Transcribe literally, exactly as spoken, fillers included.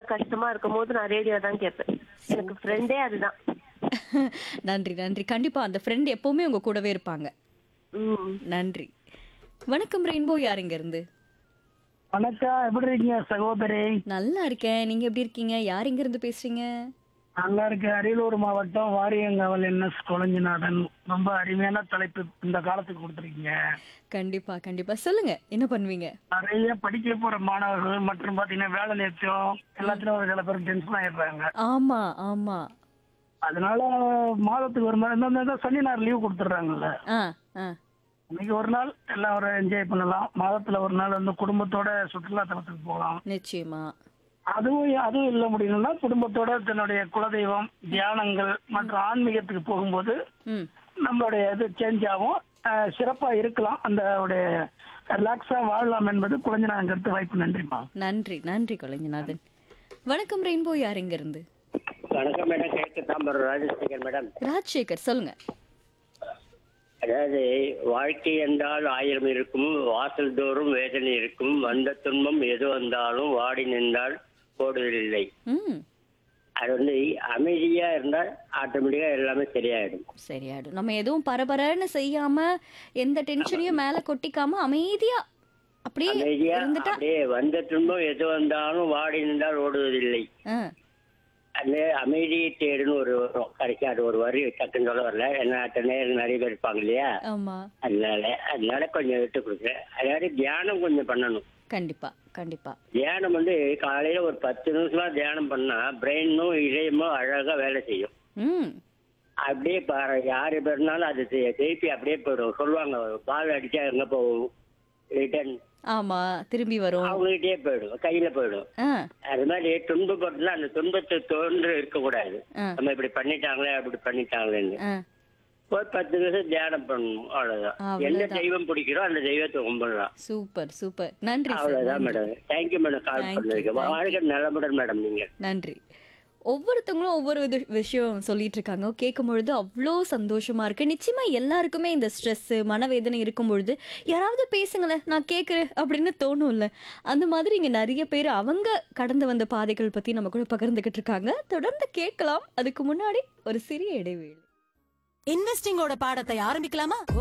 கஷ்டமா இருக்கும் போது நான் ரேடியோ தான் கேட்பேன். எனக்கு ஃப்ரெண்டே அதுதான். நன்றி, நன்றி. கண்டிப்பா அந்த ஃப்ரெண்ட் எப்பவுமே உங்க கூடவே இருப்பாங்க. ம். நன்றி. வணக்கம் ரெயின்போ, யார் இங்க இருந்து? வணக்கம், எப்படி இருக்கீங்க சகோதரி? நல்லா இருக்கேன். நீங்க எப்படி இருக்கீங்க? யார் இங்க இருந்து பேசுறீங்க? நல்லா இருக்க. அரியலூர் மாவட்டம் வாரியங்காவல் என் எஸ் கொளஞ்சிநாதன். ரொம்ப அருமையான தலைப்பு இந்த காலத்துக்கு கொடுத்துருக்கீங்க. கண்டிப்பா, கண்டிப்பா. சொல்லுங்க. என்ன பண்ணுவீங்க? நிறைய படிக்க போற மாணவர்கள் மற்றும் பாத்தீங்கன்னா வேலை நிறுத்தம் எல்லாத்துலயும் ஒரு சில பேர் டென்ஷன் ஆயிடுறாங்க. ஆமா, ஆமா. அதனால மாதத்துக்கு ஒரு நாள் இந்த இந்த சனி ஞாயிறு லீவ் கொடுத்துட்றாங்கல்ல, ஆ, ஆ. இன்னைக்கு ஒரு நாள் எல்லாம் ஒரு என்ஜாய் பண்ணலாம். மாதத்துல ஒரு நாள் வந்து குடும்பத்தோட சுற்றுலா தலத்துக்கு போகலாம். நிச்சயமா. அதுவும் அதுவும் இல்ல முடியலன்னா குடும்பத்தோட தன்னுடைய குலதெய்வம் தியானங்கள் மற்றும் ஆன்மீகத்துக்கு போகும்போது ம். நம்மளுடைய இது சேஞ்ச் ஆகும். அஹ் சிறப்பா இருக்கலாம். அந்த ரிலாக்ஸா வாழலாம் என்பது குழந்தை கருத்து. வாய்ப்பு. நன்றிமா. நன்றி, நன்றி கொலைஞநாதன். வணக்கம் ரெயின்போ, யார் இங்க இருந்து? வணக்கம் மேடம், கிழக்கு தாம்பரம் ராஜசேகர் மேடம். ராஜசேகர், சொல்லுங்க. அதாவது வாழ்க்கை என்றால் ஆயிரம் இருக்கும், வாசல் தோறும் வேதனை இருக்கும், வந்த துன்பம் எது வந்தாலும் வாடி நின்றால் போடுவதில்லை. ம். அது வந்து அமைதியா இருந்தால் ஆட்டோமேட்டிக்கா எல்லாமே சரியாயிடும். சரியாயிடும். நம்ம எதுவும் பரபரன்னு செய்யாம எந்த டென்ஷனையும் மேல கொட்டிக்காம அமைதியா அப்படியே அமைதியா இருந்துட்டா. அப்படியே வந்த துன்பம் எது வந்தாலும் வாடி நின்றால் ஓடுவதில்லை. ஆ, அந்த அமைதியை தேடுன்னு ஒரு வரும். கடைசி அது ஒரு வரி டக்குன்னு சொல்ல வரல, என்ன நேரம் நிறைய பேர் இருப்பாங்க இல்லையா, ஆமா. அதனால அதனால கொஞ்சம் விட்டு கொடுக்குறேன். அதாவது தியானம் கொஞ்சம் பண்ணணும். கண்டிப்பா, கண்டிப்பா. தியானம் வந்து காலையில ஒரு பத்து நிமிஷம் தியானம் பண்ணா பிரெயினும் இதயமும் அழகா வேலை செய்யும். ம். அப்படியே பாரு, யாரு பேருனாலும் அது தெ- திருப்பி அப்படியே போயிடும். சொல்லுவாங்க பால் அடிச்சா எங்க போகும், ரிட்டர்ன் ஆமா, திரும்பி வரும். அவங்ககிட்டயே போயிடும், கையில போயிடும். ஆ, அது மாதிரி துன்பப்படுறதுல அந்த துன்பத்தை தோன்று இருக்கக்கூடாது. ஆ, நம்ம இப்படி பண்ணிட்டாங்களே அப்படி பண்ணிட்டாங்களேன்னு ஆ. ஒரு பத்து நிமிஷம் தியானம் பண்ணணும், அவ்வளவுதான். அவ்வளவுதான். எந்த தெய்வம் பிடிக்கிறோ அந்த தெய்வத்தை கும்பிடலாம். Super, super. நன்றி சார். அவ்வளவுதான் நன்றி. Madam. Thank you madam, call Thank you, பண்ணதுக்கு. thank you. வாழ்க்கை நலமுடன் மேடம். நீங்க நன்றி. ஒவ்வொருத்தவங்களும் ஒவ்வொரு இது விஷயம் சொல்லிட்டு இருக்காங்க. கேட்கும் பொழுது அவ்வளோ சந்தோஷமா இருக்கு. நிச்சயமா எல்லாருக்குமே இந்த ஸ்ட்ரெஸ் மனவேதனை இருக்கும் பொழுது யாராவது பேசுங்களேன், நான் கேட்குறேன் அப்படின்னு தோணும்ல. அந்த மாதிரி இங்க நிறைய பேர் அவங்க கடந்து வந்த பாதைகள் பத்தி நம்ம கூட பகிர்ந்துகிட்டு இருக்காங்க. தொடர்ந்து கேட்கலாம். அதுக்கு முன்னாடி ஒரு சிறிய இடைவேளை. இன்வெஸ்டிங்கோட பாடத்தை ஆரம்பிக்கலாமா?